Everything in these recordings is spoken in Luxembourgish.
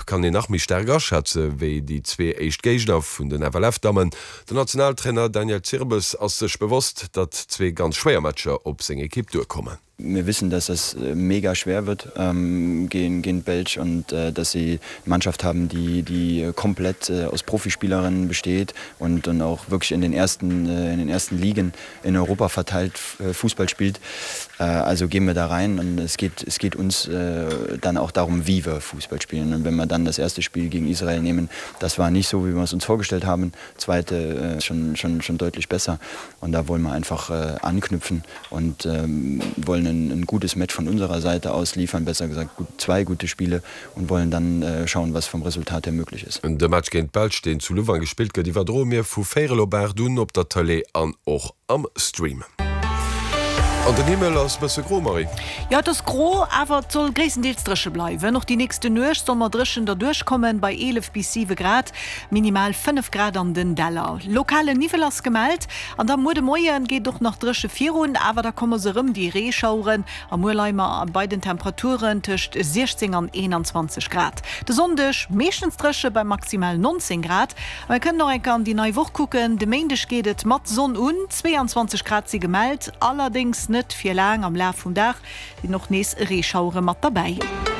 kann den nach mich stärker schätze wie die zwei Echtgegner von den FLF-Damen. Der Nationaltrainer Daniel Zirbes ist sich bewusst, dass zwei ganz schwere Matcher auf seine Equipe durchkommen. Wir wissen, dass es mega schwer wird gegen Belg und dass sie eine Mannschaft haben, die komplett aus Profispielerinnen besteht und auch wirklich in den ersten Ligen in Europa verteilt Fußball spielt. Also gehen wir da rein und es geht uns dann auch darum, wie wir Fußball spielen. Und wenn wir dann das erste Spiel gegen Israel nehmen, das war nicht so, wie wir es uns vorgestellt haben. Zweite schon deutlich besser. Und da wollen wir einfach anknüpfen und wollen ein gutes Match von unserer Seite aus liefern, besser gesagt zwei gute Spiele und wollen dann schauen, was vom Resultat her möglich ist. Und der Match gegen Belg, den zu Louvain gespielt wird, die war droh mir vu Feirelo Berdun op der Tele an och am Stream. An den Himmel ass bësse gro Marie. Ja, das Gro awer zoll grésendeels dresche bleiwen. Noch die nächste Nuch sommer dreschen der durchkommen bei 11 bis 7 Grad, minimal 5 Grad an den Deller. Lokale Nivel ass gemalt, an der Mode Moien geht doch noch dresche 4 awer da komme se rum die Reeschauren am Moerleimer an beiden Temperaturen tcht 16 an 21 Grad. De Sondech meschens dresche bei maximal 19 Grad. Man können noch an die neue Woche gucken. De Meindech gehtt mat Sonn 22 Grad sie gemalt, allerdings net fir lang am Lauf vum Dach, die noch nees Reeschaure mat dabei.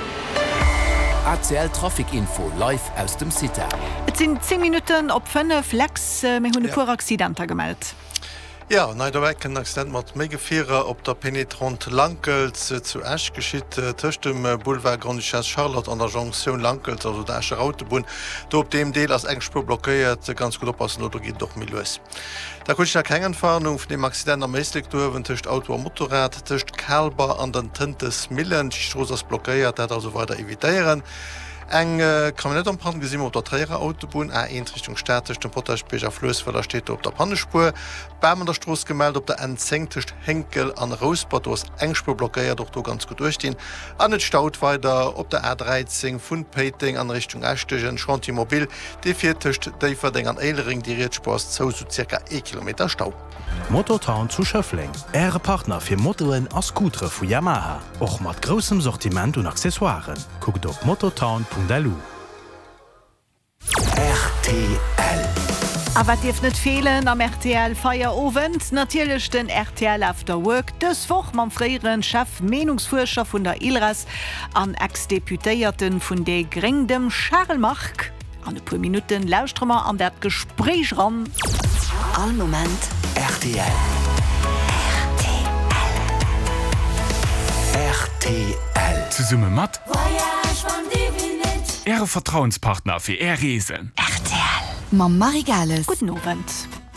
ACL Trafikinfo live aus dem City. Et sind 10 Minuten op 5 Flex méi hunn pur Accidenter gemeldt. Ja, neiderwecken Accident mat mé Geféer op der Penetrant Lankels zu Esch geschitt töcht dem Boulevard Grande Charlotte an der Jonction Lankels, also der Escher Autobahn. Do op dem Deel als engspur blockéiert ganz gut oppassen oder geht doch mil loes. Da kuch der Kengenfahrung vun dem Accident am meeslik dowen tcht Auto am Motorrad, tcht Kalber an den Tintes Millen, die Stroos ass blockéiert, dat also weiter evitéieren. Eng Kabinett am Pan gesinn op der Träger Autobahn A1 Richtung Städtech den Potterpeger Flösfeller steht op der Pannespur. Beim an der Stroos gemeldet op der enzenngtecht Henkel an Rosbatos engspur blockéiert doch do ganz gut durchstehen. An net staut weiter op der A13 vun Peting an Richtung Ächtegen Chantimobil, de firtecht déiferdeng an Eilering die Rietspors zo so ca. 1 Kilometer Stau. Motortown zu Schöffling. Äre Partner fir Motoren a Scooter vu Yamaha. Och mat grossem Sortiment und Accessoires. Guckt op motortown.lu. RTL. Aber dirf net fehlen am RTL Feierabend, natürlich den RTL After Work, das Woch man freieren Chef Meinungsforscher von der ILRAS an Ex-Deputéierten von der Grengdem Scharlmach. An ein paar Minuten Lauströmer an das Gespräch ran. All Moment RTL. RTL. Zu Summe mat Ihre Vertrauenspartner für Reisen. RTL. Mam Marigales. Guten Abend.